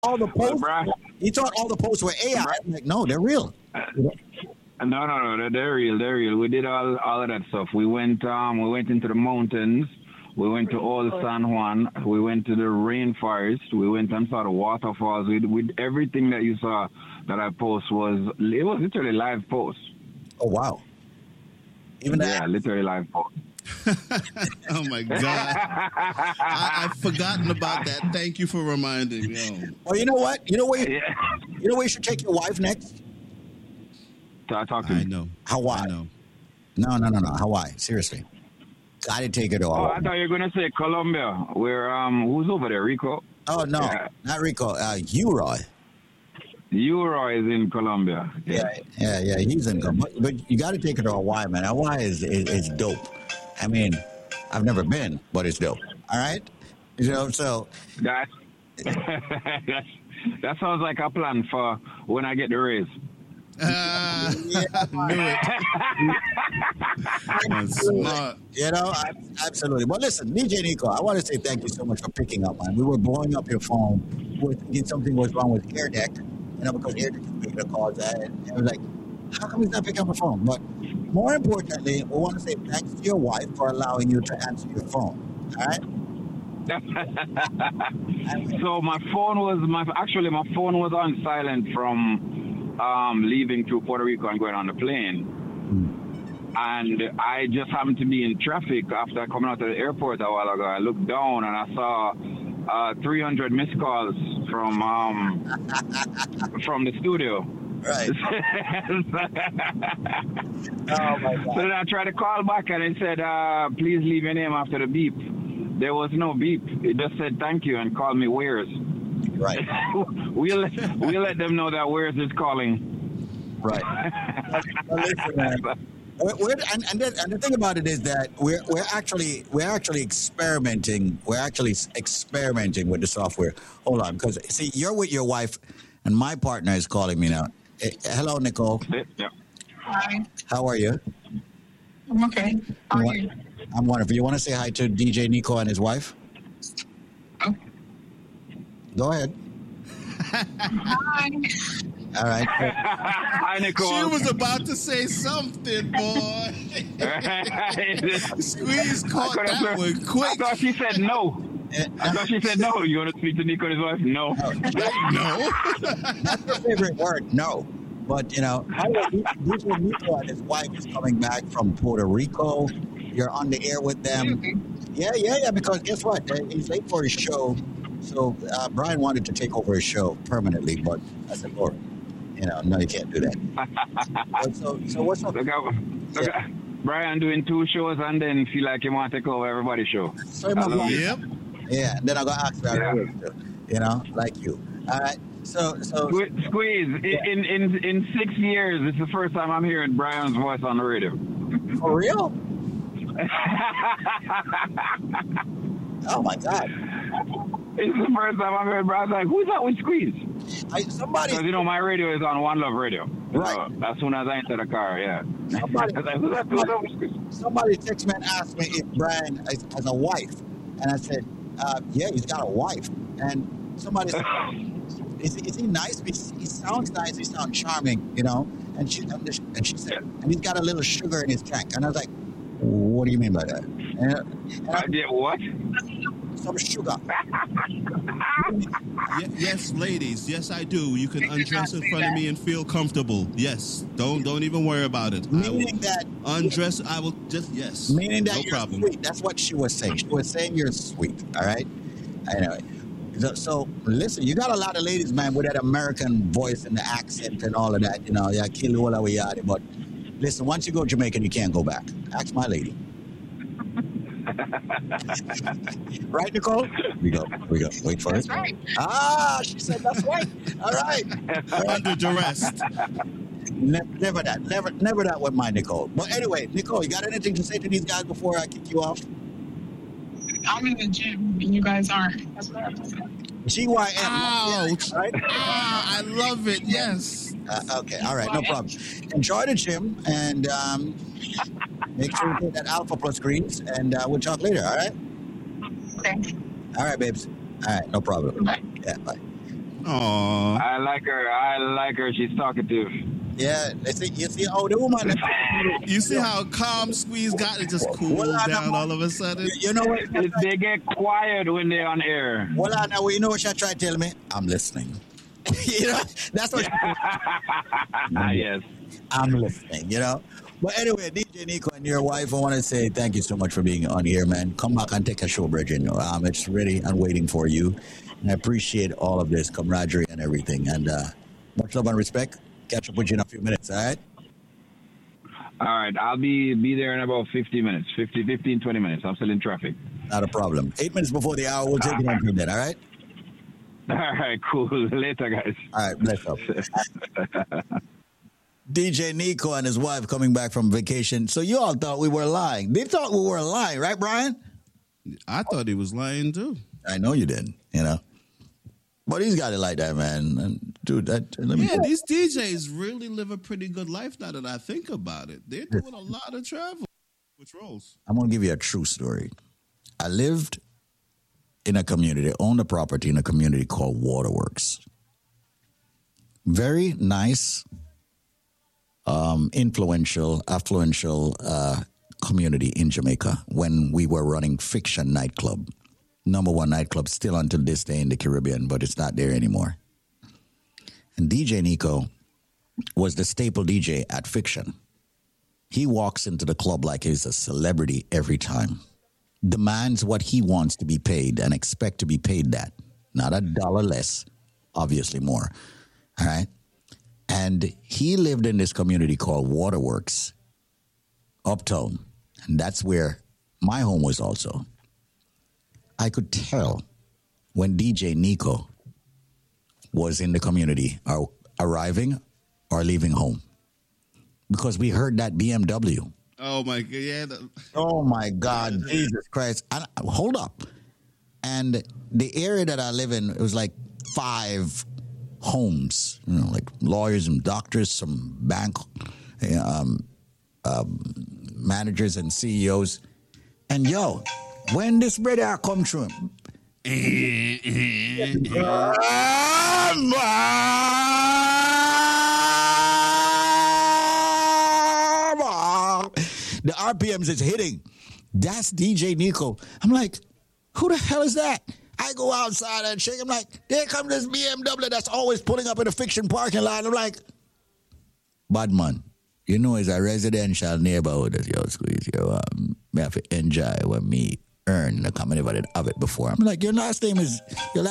all the posts. Bruh. He thought all the posts were AI. I'm like, no, they're real. No, they're real. They're real. We did all of that stuff. We went into the mountains. We went to Old San Juan. We went to the rainforest. We went and saw the waterfalls. We everything that you saw that I post was literally live post. Oh wow! Even that, literally live post. Oh my God! I've forgotten about that. Thank you for reminding me. Well, you know what? You know where you should take your wife next? Talk to me. I know. Hawaii. I know. No. Hawaii. Seriously. Gotta take her to Hawaii. Oh, I thought you were going to say Colombia. Where, who's over there, Rico? Oh, no. Yeah. Not Rico. Uroy. Uroy is in Colombia. Yeah. He's in Colombia. But you gotta take her to Hawaii, man. Hawaii is dope. I mean, I've never been, but it's dope. All right? You know, so... That sounds like a plan for when I get the raise. Knew it. That's smart. You know, absolutely. But listen, DJ Nico, I want to say thank you so much for picking up, man. We were blowing up your phone. We were thinking something was wrong with AirDeck, because AirDeck is making the calls. And I was like, how come he's not picking up the phone? But more importantly, we want to say thanks to your wife for allowing you to answer your phone. All right? So my phone was on silent from leaving to Puerto Rico and going on the plane. And I just happened to be in traffic after coming out of the airport a while ago. I looked down and I saw 300 missed calls from the studio. Right. Oh my God. So then I tried to call back and it said, please leave your name after the beep. There was no beep. It just said thank you and called me Wares. Right. we'll let them know that Wares is calling. Right. Well, listen, man. And the thing about it is that we're actually experimenting. We're actually experimenting with the software. Hold on, because see, you're with your wife, and my partner is calling me now. Hello, Nicole. Yeah. Hi. How are you? I'm okay. How are you? I'm wonderful. You want to say hi to DJ Nico and his wife? Oh. Go ahead. Hi. All right. Hi, Nicole. She was about to say something, boy. Squeeze caught that one quick. I thought she said no. You want to speak to Nico and his wife? No. No. That's your favorite word, no. But, DJ Nico and his wife is coming back from Puerto Rico. You're on the air with them. Yeah, because guess what? He's late for his show. So Brian wanted to take over his show permanently, but I said, no, you can't do that. So what's up? Look at Brian doing 2 shows and then feel like he want to take over everybody's show. Yep. Yeah, and then I got asked about like you. All right. So Squeeze. In 6 years, it's the first time I'm hearing Brian's voice on the radio. For real? Oh my God. It's the first time I've heard Brian. Like, who's that with Squeeze? Somebody. Because my radio is on One Love Radio. Right. So as soon as I enter the car, yeah. Who's that with Squeeze? Somebody text me and asked me if Brian has a wife, and I said, yeah, he's got a wife. And somebody said, is he nice? He sounds nice. He sounds charming, And she said, and he's got a little sugar in his tank. And I was like, what do you mean by that? What? Some sugar. Yes, ladies. Yes, I do. You can undress in front of me and feel comfortable. Yes. Don't even worry about it. Meaning that undress. I will just yes. Meaning that no you're problem. sweet. That's what she was saying. She was saying you're sweet. All right. Anyway. So listen, you got a lot of ladies, man, with that American voice and the accent and all of that. Yeah, kill all our yard. But listen, once you go Jamaican, you can't go back. Ask my lady. Right, Nicole? We go. Wait for That's it. right. She said that's right. All right. Under duress. Never that with my Nicole. But anyway, Nicole, you got anything to say to these guys before I kick you off? I'm in the gym and you guys aren't. That's what I have to say. GYM. Ouch. Right? I love it. Yes. Okay. All right. No problem. Enjoy the gym and make sure you take that Alpha Plus greens and we'll talk later. All right? Okay. All right, babes. All right. No problem. Bye. Yeah, bye. Aww. I like her. She's talkative. Yeah, you see how the woman. You see how calm Squeeze got it just cooled down all of a sudden? You know what? They get quiet when they're on air. Well, now you know what she tried to tell me? I'm listening. You know, that's what. Yes. I'm listening, you know. But anyway, DJ Nico and your wife, I want to say thank you so much for being on here, man. Come back and take a show, Bridget. It's ready and waiting for you. And I appreciate all of this camaraderie and everything. And much love and respect. Catch up with you in a few minutes, all right? All right. I'll be there in about 15 minutes. 15, 20 minutes. I'm still in traffic. Not a problem. 8 minutes before the hour, we'll take it on from then, all right? All right, cool. Later, guys. All right, bless up. DJ Nico and his wife coming back from vacation. So you all thought we were lying. They thought we were lying, right, Brian? I thought he was lying, too. I know you did, you know. But he's got it like that, man. And dude, these DJs really live a pretty good life now that I think about it. They're doing a lot of travel. Which roles? I'm going to give you a true story. I lived in a community, owned a property in a community called Waterworks. Very nice, influential, affluential community in Jamaica when we were running Fiction Nightclub. Number one nightclub still until this day in the Caribbean, but it's not there anymore. And DJ Nico was the staple DJ at Fiction. He walks into the club like he's a celebrity every time. Demands what he wants to be paid and expect to be paid that. Not $1 less, obviously more. All right? And he lived in this community called Waterworks, uptown. And that's where my home was also. I could tell when DJ Nico was in the community or arriving or leaving home because we heard that BMW. Oh, my God. Yeah. Oh, my God. Jesus Christ. Hold up. And the area that I live in, it was like 5 homes, you know, like lawyers and doctors, some bank managers and CEOs. And, yo, when this brother come through, the RPMs is hitting. That's DJ Nico. I'm like, who the hell is that? I go outside and shake. I'm like, there comes this BMW that's always pulling up in the Fiction parking lot. I'm like, bad man, you know, it's a residential neighborhood. Yo, Squeeze, yo, me have to enjoy what me earn in the community, but I didn't have it before. I'm like, your last name is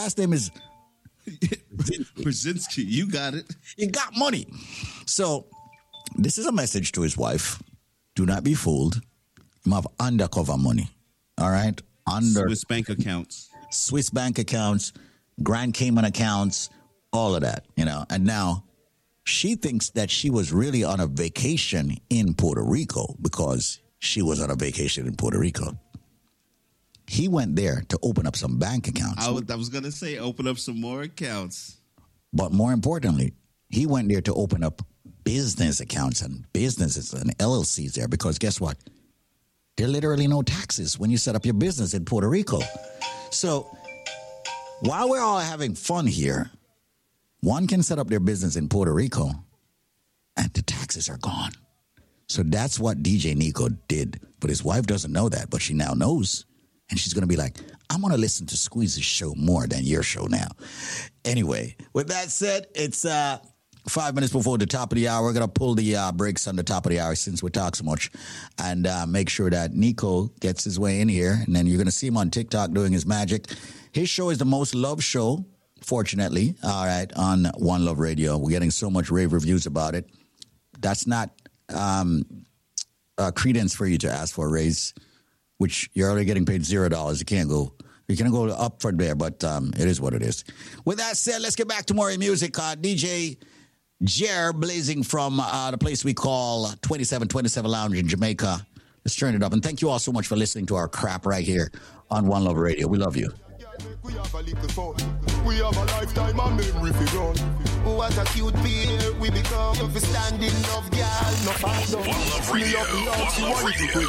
Brzezinski. You got it. You got money. So this is a message to his wife. Do not be fooled. You have undercover money. All right? Swiss bank accounts, Grand Cayman accounts, all of that, you know. And now she thinks that she was really on a vacation in Puerto Rico because she was on a vacation in Puerto Rico. He went there to open up some bank accounts. I was going to say open up some more accounts. But more importantly, he went there to open up business accounts and businesses and LLCs there because guess what? There are literally no taxes when you set up your business in Puerto Rico. So while we're all having fun here, one can set up their business in Puerto Rico and the taxes are gone. So that's what DJ Nico did. But his wife doesn't know that, but she now knows. And she's going to be like, I'm going to listen to Squeeze's show more than your show now. Anyway, with that said, it's 5 minutes before the top of the hour. We're going to pull the brakes on the top of the hour since we talk so much and make sure that Nico gets his way in here. And then you're going to see him on TikTok doing his magic. His show is the most loved show, fortunately, all right, on One Love Radio. We're getting so much rave reviews about it. That's not credence for you to ask for a raise, which you're already getting paid $0. You can't go up from there, but it is what it is. With that said, let's get back to more music. DJ Jer blazing from the place we call 2727 Lounge in Jamaica. Let's turn it up. And thank you all so much for listening to our crap right here on One Love Radio. We love you. We have a little fun. We have a lifetime and memory for run. What a cute pair we become. If we stand in love, girl, no fight. One Love Radio. One Love Radio.